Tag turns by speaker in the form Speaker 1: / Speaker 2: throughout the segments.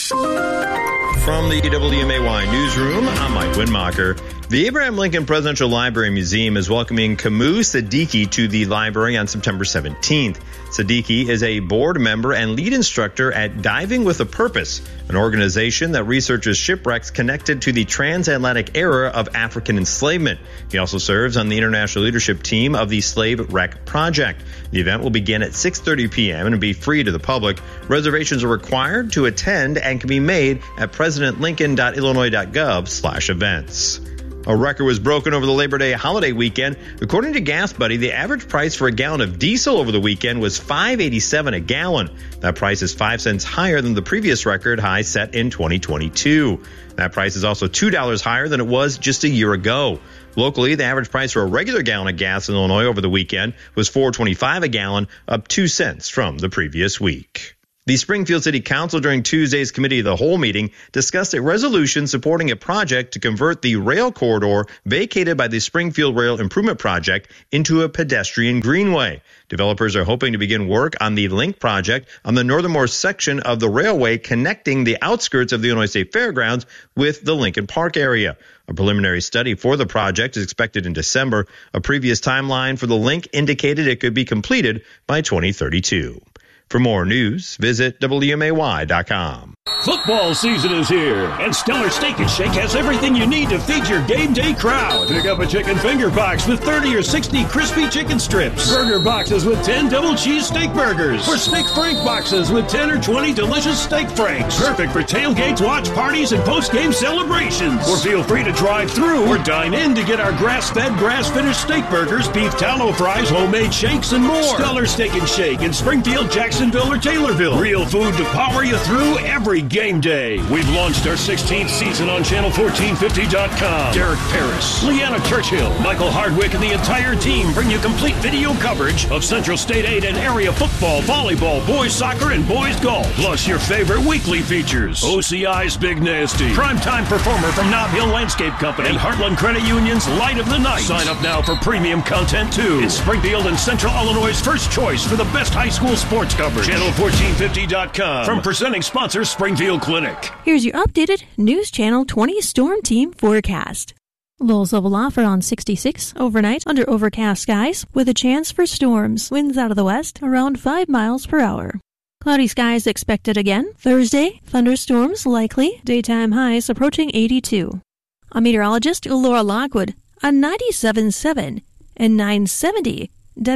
Speaker 1: From the WMAY newsroom, I'm Mike Winmacher. The Abraham Lincoln Presidential Library Museum is welcoming Kamu Siddiqui to the library on September 17th. Siddiqui is a board member and lead instructor at Diving with a Purpose, an organization that researches shipwrecks connected to the transatlantic era of African enslavement. He also serves on the international leadership team of the Slave Wreck Project. The event will begin at 6:30 p.m. and be free to the public. Reservations are required to attend and can be made at presidentlincoln.illinois.gov/events. A record was broken over the Labor Day holiday weekend. According to Gas Buddy, the average price for a gallon of diesel over the weekend was $5.87 a gallon. That price is 5 cents higher than the previous record high set in 2022. That price is also $2 higher than it was just a year ago. Locally, the average price for a regular gallon of gas in Illinois over the weekend was $4.25 a gallon, up 2 cents from the previous week. The Springfield City Council during Tuesday's Committee of the Whole meeting discussed a resolution supporting a project to convert the rail corridor vacated by the Springfield Rail Improvement Project into a pedestrian greenway. Developers are hoping to begin work on the Link project on the northernmost section of the railway connecting the outskirts of the Illinois State Fairgrounds with the Lincoln Park area. A preliminary study for the project is expected in December. A previous timeline for the Link indicated it could be completed by 2032. For more news, visit WMAY.com.
Speaker 2: Football season is here, and Stellar Steak and Shake has everything you need to feed your game day crowd. Pick up a chicken finger box with 30 or 60 crispy chicken strips, burger boxes with 10 double cheese steak burgers, or steak frank boxes with 10 or 20 delicious steak franks. Perfect for tailgates, watch parties, and post-game celebrations. Or feel free to drive through or dine in to get our grass-fed, grass-finished steak burgers, beef tallow fries, homemade shakes, and more. Stellar Steak and Shake in Springfield, Jacksonville, or Taylorville. Real food to power you through every game day. We've launched our 16th season on Channel1450.com. Derek Paris, Leanna Churchill, Michael Hardwick, and the entire team bring you complete video coverage of Central State 8 and area football, volleyball, boys soccer, and boys golf. Plus your favorite weekly features. OCI's Big Nasty, primetime performer from Nob Hill Landscape Company, and Heartland Credit Union's Light of the Night. Sign up now for premium content too. It's Springfield and Central Illinois' first choice for the best high school sports coverage. Channel1450.com. From presenting sponsor Springfield Clinic.
Speaker 3: Here's your updated News Channel 20 Storm Team forecast. Low level offer on 66 overnight under overcast skies with a chance for storms. Winds out of the west around 5 miles per hour. Cloudy skies expected again. Thursday, thunderstorms likely. Daytime highs approaching 82. A meteorologist, Laura Lockwood, on 97.7 and 970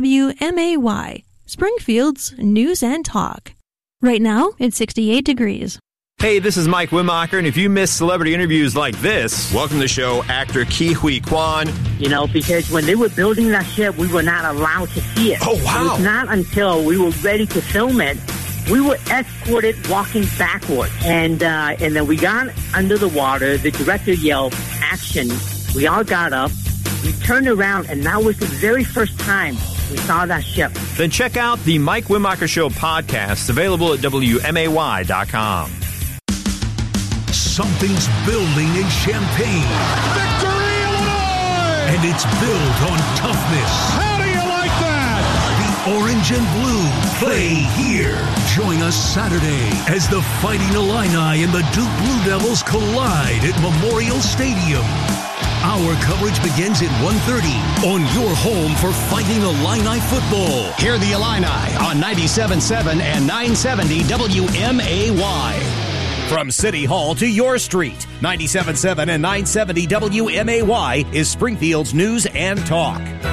Speaker 3: WMAY. Springfield's News and Talk. Right now, it's 68 degrees.
Speaker 4: Hey, this is Mike Winmacher, and if you miss celebrity interviews like this, welcome to the show actor Ke Huy Quan.
Speaker 5: You know, because when they were building that ship, we were not allowed to see it.
Speaker 4: Oh, wow.
Speaker 5: It was not until we were ready to film it, we were escorted walking backwards. And then we got under the water. The director yelled, "Action." We all got up. We turned around, and that was the very first time we saw that ship.
Speaker 4: Then check out the Mike Winmacher Show podcast, available at WMAY.com.
Speaker 6: Something's building in Champaign.
Speaker 7: Victory, Illinois!
Speaker 6: And it's built on toughness.
Speaker 7: How do you like that?
Speaker 6: The Orange and Blue play here. Join us Saturday as the Fighting Illini and the Duke Blue Devils collide at Memorial Stadium. Our coverage begins at 1:30 on your home for Fighting Illini football.
Speaker 8: Hear the Illini on 97.7 and 970 WMAY. From City Hall to your street, 97.7 and 970 WMAY is Springfield's News and Talk.